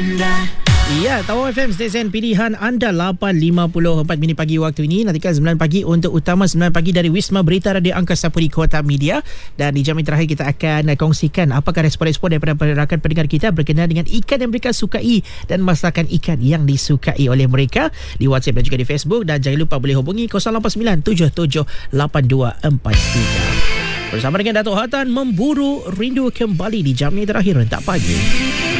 Ya, Tawau FM stesen pilihan anda 8.54 minit pagi waktu ini. Nantikan 9 pagi untuk Utama 9 pagi dari Wisma Berita Radio Angkasa Puri Kota Media. Dan di jam ini terakhir kita akan kongsikan apakah respon-respon daripada rakan pendengar kita berkenaan dengan ikan yang mereka sukai dan masakan ikan yang disukai oleh mereka di WhatsApp dan juga di Facebook. Dan jangan lupa boleh hubungi 089778243. Bersama dengan Datuk Hatan memburu rindu kembali di jam ini terakhir rentak pagi.